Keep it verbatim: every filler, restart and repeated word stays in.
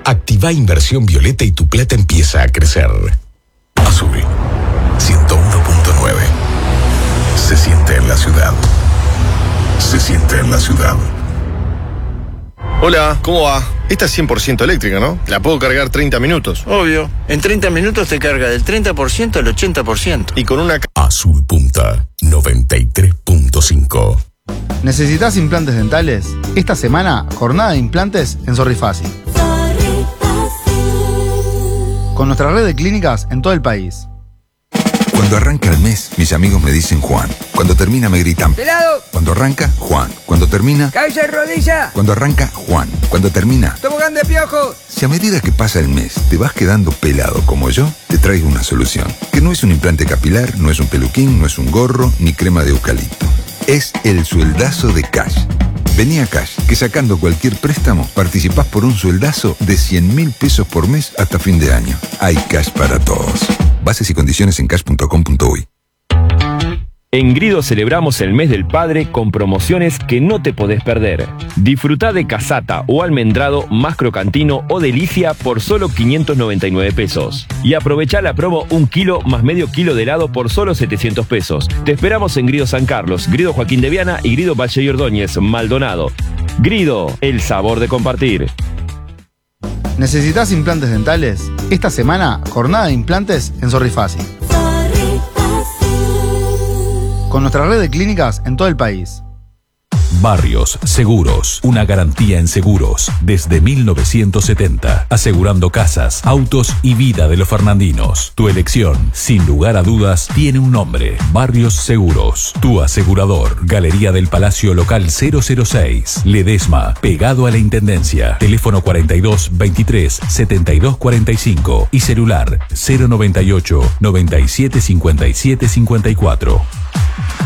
Activa Inversión Violeta y tu plata empieza a crecer. Azul ciento uno punto nueve. Se siente en la ciudad. Se siente en la ciudad. Hola, ¿cómo va? Esta es cien por ciento eléctrica, ¿no? La puedo cargar treinta minutos. Obvio. En treinta minutos te carga del treinta por ciento al ochenta por ciento. Y con una... Azul Punta noventa y tres punto cinco. ¿Necesitas implantes dentales? Esta semana, jornada de implantes en Sorrifácil. Con nuestra red de clínicas en todo el país. Cuando arranca el mes, mis amigos me dicen Juan. Cuando termina me gritan ¡Pelado! Cuando arranca, Juan. Cuando termina... ¡Cabeza de rodilla! Cuando arranca, Juan. Cuando termina... ¡Tobogán de piojo! Si a medida que pasa el mes te vas quedando pelado como yo, te traigo una solución. Que no es un implante capilar, no es un peluquín, no es un gorro, ni crema de eucalipto. Es el sueldazo de Cash. Vení a Cash, que sacando cualquier préstamo, participás por un sueldazo de cien mil pesos por mes hasta fin de año. Hay Cash para todos. Bases y condiciones en cash punto com punto uy. En Grido celebramos el mes del padre con promociones que no te podés perder. Disfrutá de casata o almendrado más crocantino o delicia por solo quinientos noventa y nueve pesos. Y aprovechá la promo un kilo más medio kilo de helado por solo setecientos pesos. Te esperamos en Grido San Carlos, Grido Joaquín de Viana y Grido Valle y Ordóñez, Maldonado. Grido, el sabor de compartir. ¿Necesitas implantes dentales? Esta semana, jornada de implantes en Sorrifácil. Con nuestra red de clínicas en todo el país. Barrios Seguros, una garantía en seguros desde mil novecientos setenta, asegurando casas, autos y vida de los fernandinos. Tu elección, sin lugar a dudas, tiene un nombre: Barrios Seguros. Tu asegurador, Galería del Palacio Local cero cero seis, Ledesma, pegado a la Intendencia. Teléfono cuarenta y dos veintitrés setenta y dos cuarenta y cinco y celular cero noventa y ocho noventa y siete cincuenta y siete cincuenta y cuatro.